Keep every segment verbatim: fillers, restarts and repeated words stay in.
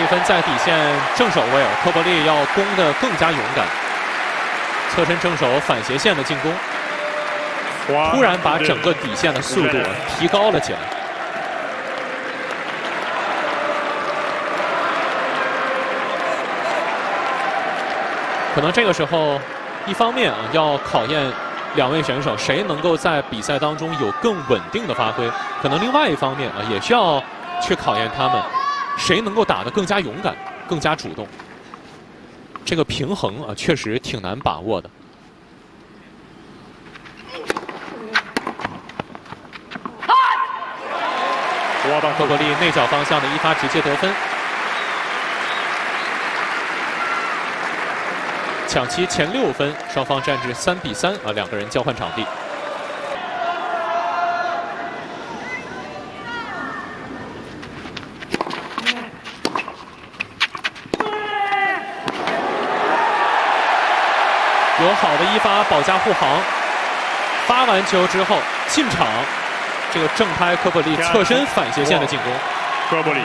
分在底线正手位，科伯利要攻得更加勇敢。侧身正手反斜线的进攻，突然把整个底线的速度提高了起来。可能这个时候，一方面啊要考验两位选手谁能够在比赛当中有更稳定的发挥，可能另外一方面啊也需要去考验他们谁能够打得更加勇敢、更加主动。这个平衡啊确实挺难把握的。科伯利内角方向的一发直接得分，抢七前六分，双方战至三比三啊，两个人交换场地。有好的一发保驾护航，发完球之后进场，这个正拍科伯利侧身反斜线的进攻。 科伯利。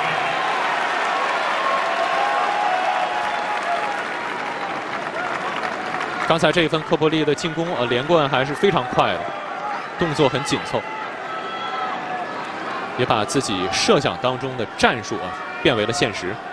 刚才这一分科伯利的进攻呃连贯还是非常快的，动作很紧凑，也把自己设想当中的战术啊变为了现实。